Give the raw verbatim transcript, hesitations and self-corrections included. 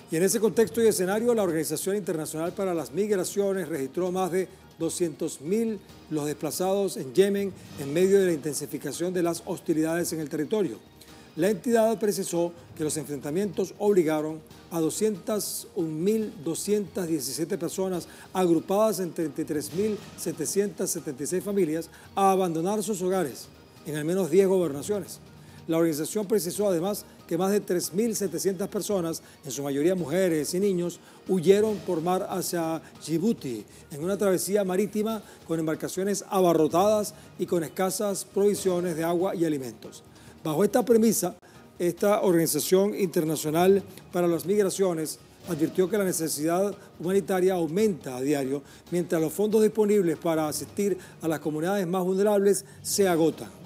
Y en ese contexto y escenario, la Organización Internacional para las Migraciones registró más de doscientos mil los desplazados en Yemen en medio de la intensificación de las hostilidades en el territorio. La entidad precisó que los enfrentamientos obligaron a doscientas un mil doscientas diecisiete personas agrupadas en treinta y tres mil setecientas setenta y seis familias a abandonar sus hogares en al menos diez gobernaciones. La organización precisó además que más de tres mil setecientas personas, en su mayoría mujeres y niños, huyeron por mar hacia Djibouti en una travesía marítima con embarcaciones abarrotadas y con escasas provisiones de agua y alimentos. Bajo esta premisa, esta Organización Internacional para las Migraciones advirtió que la necesidad humanitaria aumenta a diario, mientras los fondos disponibles para asistir a las comunidades más vulnerables se agotan.